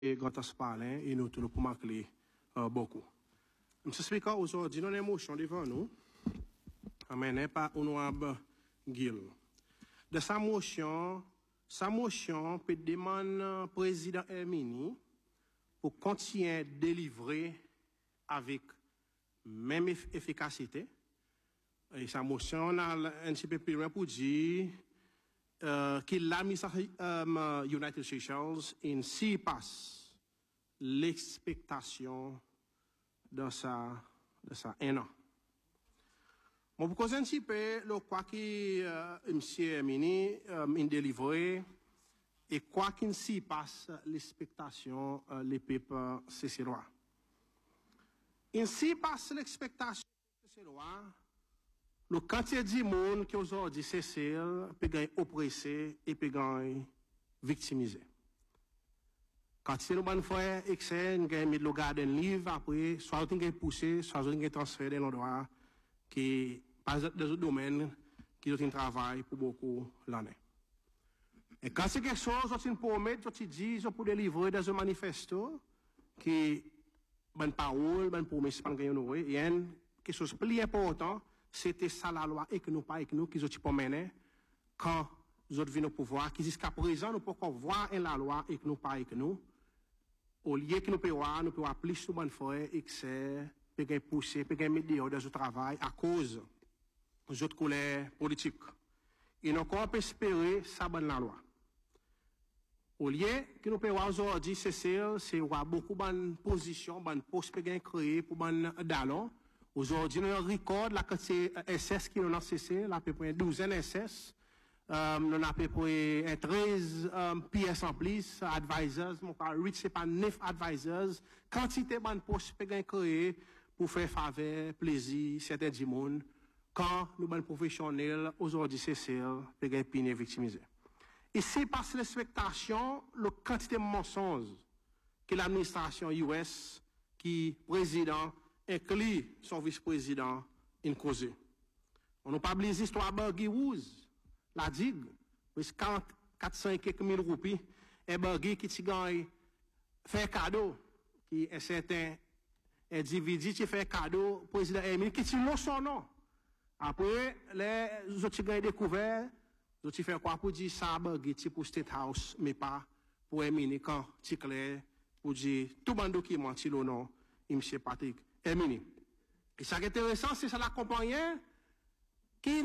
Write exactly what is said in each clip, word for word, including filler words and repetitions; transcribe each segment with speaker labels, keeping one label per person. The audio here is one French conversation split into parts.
Speaker 1: et grand parler et nous tout pour marquer euh, beaucoup. Monsieur Speaker, aujourd'hui, nous avons une motion devant nous, amenée par Honorable Gill. De sa motion, sa motion peut demander au président Hermini pour continuer à délivrer avec même efficacité. Et sa motion a un petit peu plus loin pour dire euh, qu'il l'a mis à um, United Nations in s'y passe l'expectation de sa, de sa un an. Bon, pour causer un petit peu, le quoi qui, euh, monsieur Hermini, euh, in délivré, et quoi qu'il s'y passe l'expectation, euh, les peuples, c'est ces lois. Il s'y passe l'expectation, c'est ces lois. Le quantité de monde qui aujourd'hui c'est celle peut gagner oppressé et peut gagner victimisé. Quand c'est le bon frère, excès, nous gagne le garden livre après, soit on gagne poussé, soit on gagne transféré dans l'endroit qui pas des autres domaines qui ont un travail pour beaucoup l'année. Et quand c'est quelque chose, on promet, on dit, on peut délivrer dans un manifesto qui bonne parole, bonne promesse, pas gagner nous, il y a quelque chose de plus important. C'était ça la loi et que nous pas et que nous qui ont mener quand nous autres venons au pouvoir qui jusqu'à présent nous pouvons voir la loi et que nous pas et que nous au lieu que nous pouvons voir nous pouvons appeler sur bonne forêt et que c'est peut pousser peut mettre dehors dans le travail à cause des autres couleurs politiques et nous encore espérer ça bonne la loi au lieu que nous pouvons voir aujourd'hui c'est c'est beaucoup bonne position bonne poste peut créer pour bonne dallon. Aujourd'hui, nous avons record la quantité S S qui nous a cessé, à peu près une douzaine S S. Euh, nous avons à peu près treize euh, P S en plus, advisors, mon cas, huit, c'est pas neuf advisors. Quantité de postes peut créer pour faire faveur, plaisir, certains du monde. Quand nous sommes professionnels, aujourd'hui, c'est ça, peut gagner victimisé. Et c'est parce que l'expectation, la quantité de mensonges que l'administration U S, qui président, inclut son vice-président in cause. On n'a pas oublié l'histoire de Burgi Woods, la digue, quatre cents et quelques mille roupies, et Burgi qui t'y gagne, fait cadeau, qui est certain individu qui fait cadeau, président Hermini, qui t'y non son nom. Après, les autres gagnent découvert, les autres fait quoi pour dire ça, Burgi, t'y pour State House, mais pas pour Hermini, quand t'y clair, pour dire tout bon document, t'y le nom, M. Patrick Hermini. Et ça qui est intéressant, c'est ça l'accompagnant qui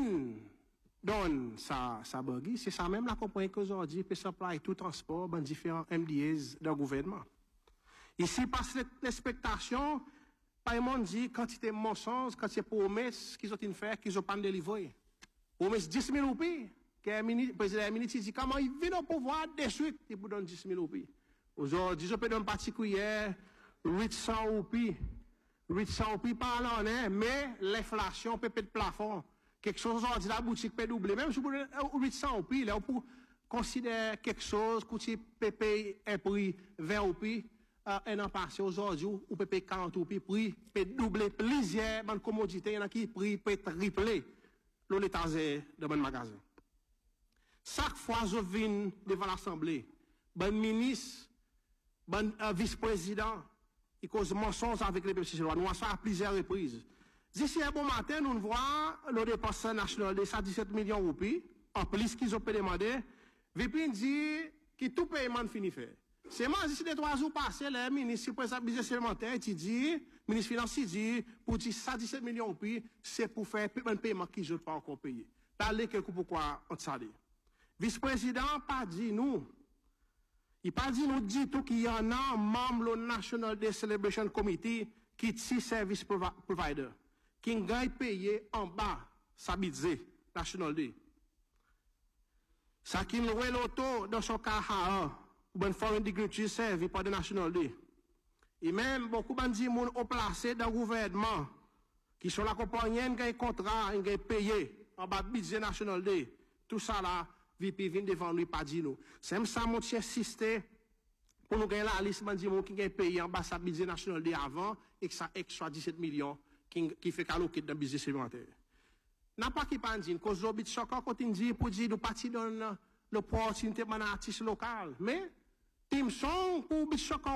Speaker 1: donne sa, sa buggy. C'est ça même l'accompagnant qu'aujourd'hui peut supply tout transport dans différents M D As d'un gouvernement. Ici, parce que l'expectation, pas le monde dit quantité de mensonges, quantité de promesses qu'ils ont fait, qu'ils ont pas délivré. Promesse dix mille roupies, que le président Hermini dit comment il vient au pouvoir de suite, il vous donne dix mille roupies. Aujourd'hui, je peux donner particulier huit cents roupies. huit cents roupies par l'année, mais l'inflation peut être plafond. Quelque chose aujourd'hui, la boutique peut doubler. Même si vous avez huit cents roupies, là, pour considérer quelque chose, que peut payer un prix vingt roupies, euh, un an passé aujourd'hui, ou peut payer quarante roupies, prix peut doubler plusieurs bonnes commodités, il y en a qui prix peut tripler dans l'état de bon magasin. Chaque fois que je viens devant l'Assemblée, bon ministre, bon euh, vice-président, il cause mensonges avec les petits lois. Nous avons ça à plusieurs reprises. D'ici un bon matin, nous voyons le dépense national de cent dix-sept millions de roupies, en plus qu'ils ont demandé. Vipin dit que tout paiement finit fait. C'est moi, d'ici les trois jours passés, le ministre président business alimentaire, il dit, le ministre financier dit, pour dire cent dix-sept millions de roupies, c'est pour faire un paiement qu'ils n'ont pas encore payé. Parlez quelque pourquoi on ça dit. Vice-président, pas dit nous. Il pas dit nous dit tout qu'il y en a un membre du National Day Celebration Committee qui est si service provider, qui gagne payé en bas sa budget National Day. Ça qui nous l'auto dans son cas pour une foreign dignitary servi par le National Day. Et même beaucoup de gens ont placé dans le gouvernement qui sont l'accompagnant qui ont un contrat, qui ont payé en bas budget National Day. Tout ça là, V P vient devant lui, pas dit nous. C'est ça, mon cher assisté, pour nous gagner la liste, man dit qui a payé en bas sa budget national de avant, et que ça extra dix-sept millions, qui, qui fait caloquer dans le business supplémentaire. N'a pas qui pas dit, cause l'obit choquant, quand il dit, pour dire, nous partis dans l'opportunité de l'artiste local. Mais, Tim son pour bichon